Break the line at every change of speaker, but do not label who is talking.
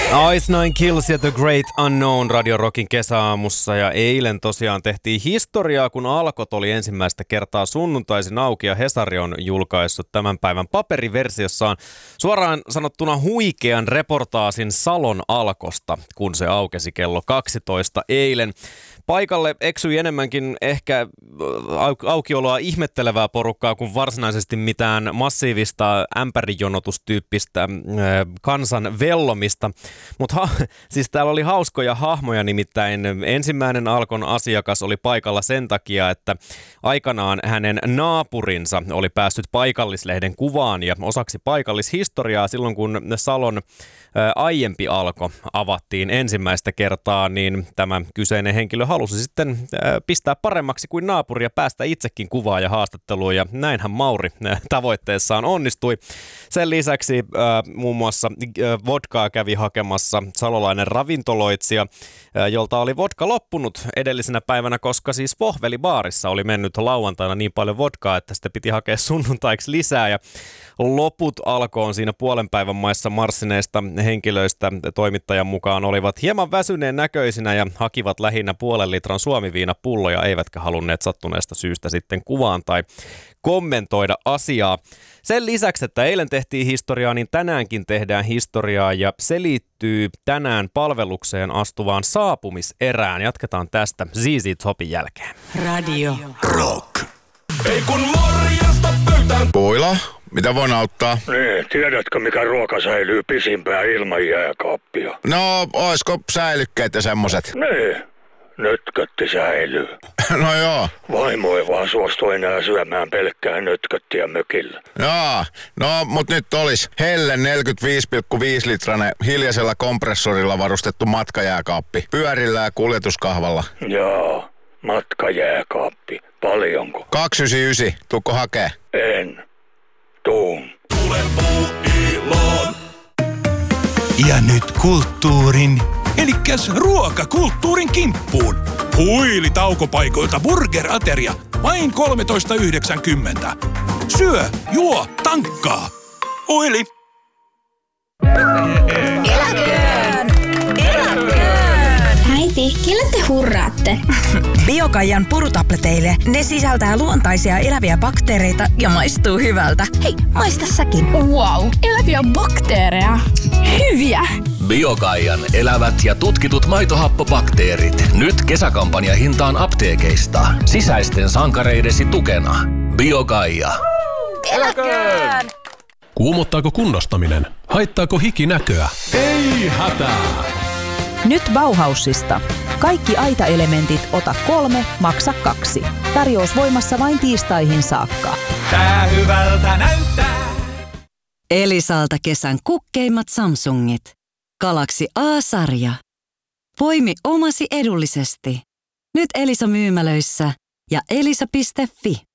Ice Nine Kills ja The Great Unknown Radio Rockin kesäaamussa, ja eilen tosiaan tehtiin historiaa, kun Alkot oli ensimmäistä kertaa sunnuntaisin auki ja Hesari on julkaissut tämän päivän paperiversiossaan suoraan sanottuna huikean reportaasin Salon Alkosta, kun se aukesi kello 12 eilen. Paikalle eksyi enemmänkin ehkä aukioloa ihmettelevää porukkaa kuin varsinaisesti mitään massiivista ämpärijonotustyyppistä kansan vellomista. Mutta siis täällä oli hauskoja hahmoja, nimittäin ensimmäinen Alkon asiakas oli paikalla sen takia, että aikanaan hänen naapurinsa oli päässyt paikallislehden kuvaan ja osaksi paikallishistoriaa silloin, kun Salon aiempi Alko avattiin ensimmäistä kertaa, niin tämä kyseinen henkilö halusi sitten pistää paremmaksi kuin naapuri ja päästä itsekin kuvaan ja haastatteluun, ja näinhän Mauri tavoitteessaan onnistui. Sen lisäksi muun muassa vodkaa kävi hakemassa salolainen ravintoloitsija, jolta oli vodka loppunut edellisenä päivänä, koska siis Vohveli-baarissa oli mennyt lauantaina niin paljon vodkaa, että sitä piti hakea sunnuntaiksi lisää, ja loput Alkoon siinä puolen päivän maissa marssineista henkilöistä toimittajan mukaan olivat hieman väsyneen näköisinä ja hakivat lähinnä puolen litran suomiviinapulloja, eivätkä halunneet sattuneesta syystä sitten kuvaan tai kommentoida asiaa. Sen lisäksi, että eilen tehtiin historiaa, niin tänäänkin tehdään historiaa, ja se liittyy tänään palvelukseen astuvaan saapumiserään. Jatketaan tästä ZZ Topin jälkeen.
Radio
Rock. Ei kun morjesta pöytään. Puila, mitä voin auttaa?
Niin, tiedätkö mikä ruoka säilyy pisimpään ilman jääkaappia?
No, oisko säilykkeet ja semmoset?
Niin, nötkötti säilyy.
No joo.
Vaimo ei vaan suostu enää syömään pelkkää nötköttiä mökillä.
Joo, no mut nyt olis Helle 45,5 litranen hiljaisella kompressorilla varustettu matkajääkaappi. Pyörillä ja kuljetuskahvalla.
Joo, matkajääkaappi. Paljonko?
299, tuukko hakee?
En. Tuun.
Tule Puuiloon.
Ja nyt kulttuurin, elikkäs ruokakulttuurin kimppuun. Huili-taukopaikoilta burgerateria, vain 13,90. Syö, juo, tankkaa. Huili.
Eläköön!
Äiti, kelle te hurraatte?
Biokaijan purutableteille. Ne sisältää luontaisia eläviä bakteereita ja maistuu hyvältä. Hei, maista säkin.
Wow, eläviä bakteereja. Hyviä!
Biokaijan elävät ja tutkitut maitohappobakteerit. Nyt kesäkampanjahintaan apteekeista. Sisäisten sankareidesi tukena. Biokaija.
Eläköön!
Kuumottaako kunnostaminen? Haittaako hiki näköä? Ei hätää!
Nyt Bauhausista. Kaikki aitaelementit ota 3, maksa 2. Tarjous voimassa vain tiistaihin saakka.
Tää hyvältä näyttää.
Elisalta kesän kukkeimmat Samsungit. Galaxy A-sarja. Poimi omasi edullisesti. Nyt Elisa myymälöissä ja elisa.fi.